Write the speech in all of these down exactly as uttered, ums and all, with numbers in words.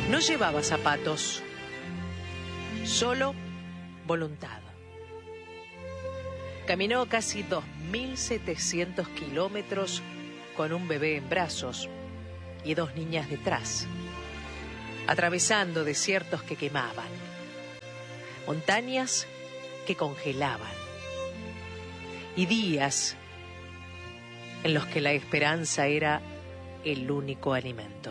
No llevaba zapatos, solo voluntad. Caminó casi dos mil setecientos kilómetros con un bebé en brazos y dos niñas detrás, atravesando desiertos que quemaban, montañas que congelaban y días en los que la esperanza era el único alimento.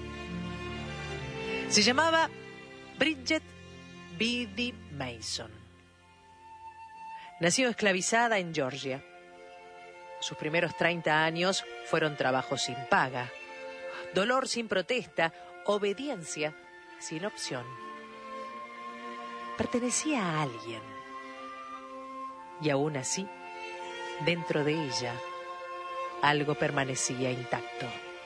Se llamaba Bridget Biddy Mason. Nació esclavizada en Georgia. Sus primeros treinta años fueron trabajo sin paga, dolor sin protesta, obediencia sin opción. Pertenecía a alguien. Y aún así, dentro de ella, algo permanecía intacto.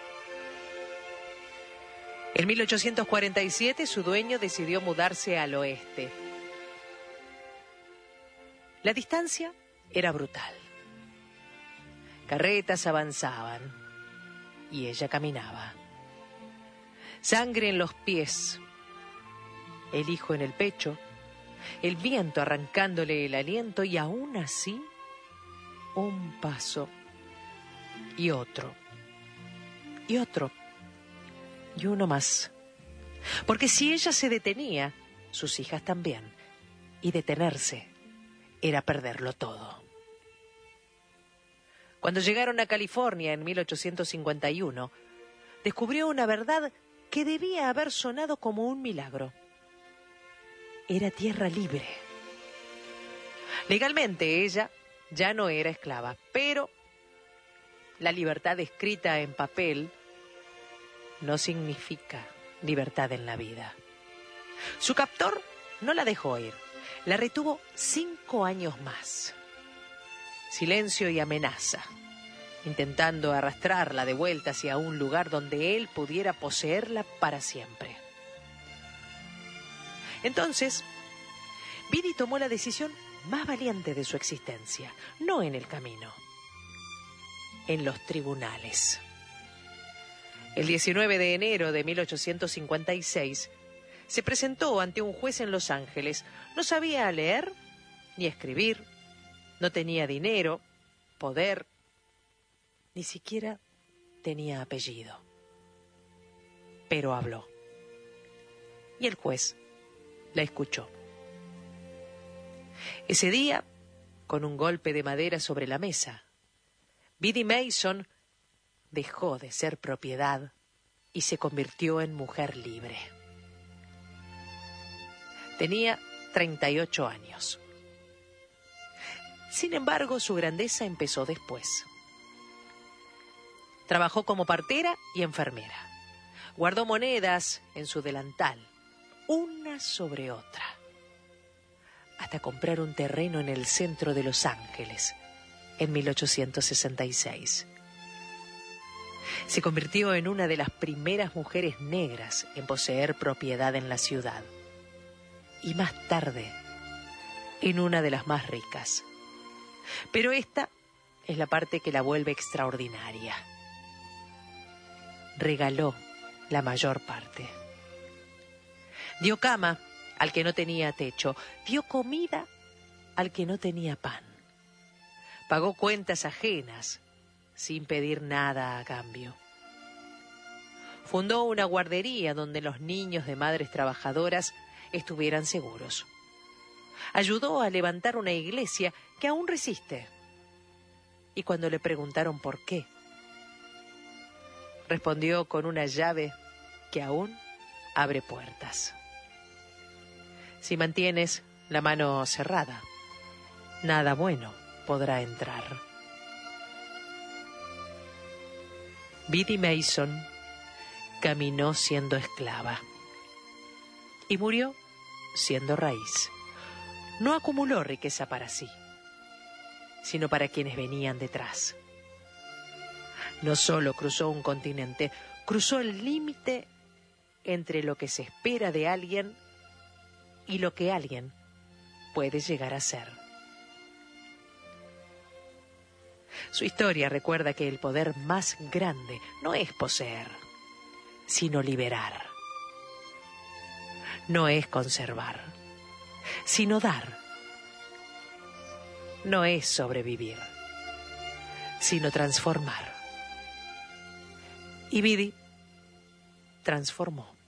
En mil ochocientos cuarenta y siete, su dueño decidió mudarse al oeste. La distancia era brutal. Carretas avanzaban y ella caminaba. Sangre en los pies, el hijo en el pecho, el viento arrancándole el aliento y aún así, un paso y otro, y otro, y uno más. Porque si ella se detenía, sus hijas también, y detenerse era perderlo todo. Cuando llegaron a California en mil ochocientos cincuenta y uno, descubrió una verdad que debía haber sonado como un milagro. Era tierra libre. Legalmente ella ya no era esclava, pero la libertad escrita en papel no significa libertad en la vida. Su captor no la dejó ir, la retuvo cinco años más. Silencio y amenaza, intentando arrastrarla de vuelta hacia un lugar donde él pudiera poseerla para siempre. Entonces, Biddy tomó la decisión más valiente de su existencia, no en el camino, en los tribunales. El diecinueve de enero de mil ochocientos cincuenta y seis, se presentó ante un juez en Los Ángeles. No sabía leer ni escribir, no tenía dinero, poder, ni siquiera tenía apellido. Pero habló. Y el juez la escuchó. Ese día, con un golpe de madera sobre la mesa, Biddy Mason dejó de ser propiedad y se convirtió en mujer libre. Tenía treinta y ocho años. Sin embargo, su grandeza empezó después. Trabajó como partera y enfermera. Guardó monedas en su delantal, una sobre otra, hasta comprar un terreno en el centro de Los Ángeles en mil ochocientos sesenta y seis. Se convirtió en una de las primeras mujeres negras en poseer propiedad en la ciudad. Y más tarde, en una de las más ricas. Pero esta es la parte que la vuelve extraordinaria. Regaló la mayor parte. Dio cama al que no tenía techo, dio comida al que no tenía pan. Pagó cuentas ajenas sin pedir nada a cambio. Fundó una guardería donde los niños de madres trabajadoras estuvieran seguros. Ayudó a levantar una iglesia que aún resiste. Y cuando le preguntaron por qué, respondió con una llave que aún abre puertas. Si mantienes la mano cerrada, nada bueno podrá entrar. Biddy Mason caminó siendo esclava y murió siendo raíz. No acumuló riqueza para sí, sino para quienes venían detrás. No solo cruzó un continente, cruzó el límite entre lo que se espera de alguien y lo que alguien puede llegar a ser. Su historia recuerda que el poder más grande no es poseer, sino liberar. no es conservar, sino dar. No es sobrevivir, sino transformar. Y Vidi transformó.